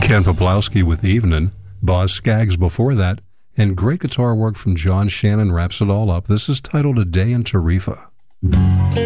Ken Poplowski with Evening, Boz Scaggs before that, and great guitar work from John Shannon wraps it all up. This is titled A Day in Tarifa.